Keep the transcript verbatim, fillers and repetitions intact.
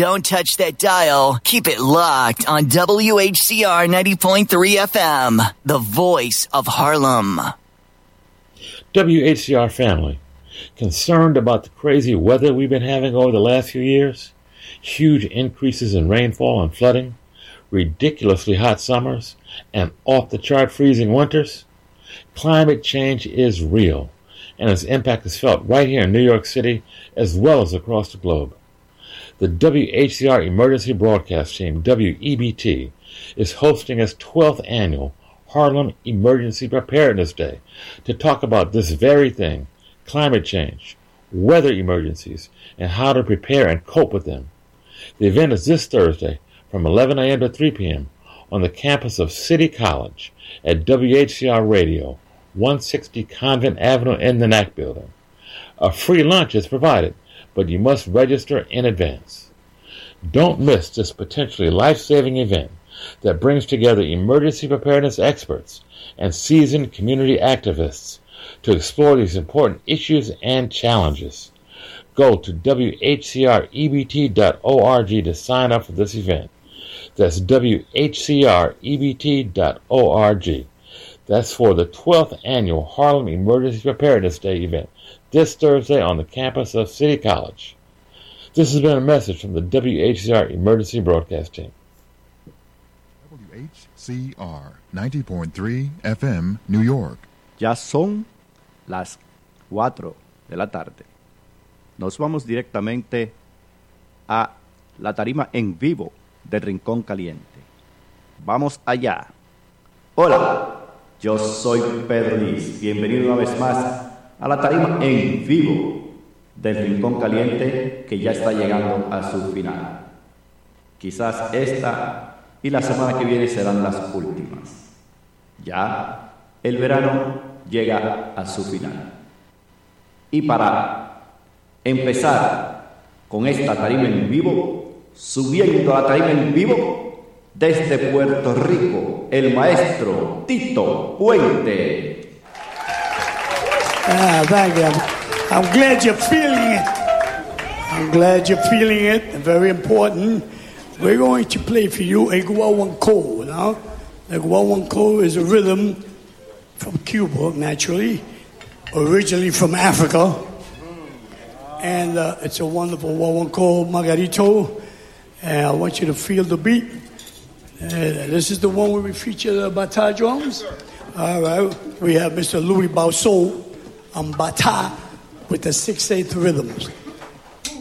Don't touch that dial. Keep it locked on W H C R ninety point three F M, the voice of Harlem. W H C R family, concerned about the crazy weather we've been having over the last few years? Huge increases in rainfall and flooding, ridiculously hot summers, and off-the-chart freezing winters? Climate change is real, and its impact is felt right here in New York City as well as across the globe. The W H C R Emergency Broadcast Team, W E B T, is hosting its twelfth annual Harlem Emergency Preparedness Day to talk about this very thing, climate change, weather emergencies, and how to prepare and cope with them. The event is this Thursday from eleven a.m. to three p.m. on the campus of City College at W H C R Radio, one sixty Convent Avenue in the N A C building. A free lunch is provided, but you must register in advance. Don't miss this potentially life-saving event that brings together emergency preparedness experts and seasoned community activists to explore these important issues and challenges. Go to W H C R E B T dot org to sign up for this event. That's W H C R E B T dot org. That's for the twelfth annual Harlem Emergency Preparedness Day event this Thursday on the campus of City College. This has been a message from the W H C R Emergency Broadcast Team. W H C R ninety point three F M, New York. Ya son las cuatro de la tarde. Nos vamos directamente a la tarima en vivo del Rincón Caliente. Vamos allá. Hola, yo soy Pedro Liz. Bienvenido una vez más a la tarima en vivo del Rincón Caliente, que ya está llegando a su final. Quizás esta y la semana que viene serán las últimas. Ya el verano llega a su final. Y para empezar con esta tarima en vivo, subiendo a la tarima en vivo, desde Puerto Rico, el maestro Tito Puente. Ah, thank you. I'm glad you're feeling it. I'm glad you're feeling it. Very important. We're going to play for you a guaguancó. Now, the guaguancó is a rhythm from Cuba, naturally, originally from Africa. And uh, it's a wonderful guaguancó, Margarito. And I want you to feel the beat. Uh, this is the one where we feature the bata drums. All right. We have Mister Louis Bausseau on bata with the six eighth rhythms.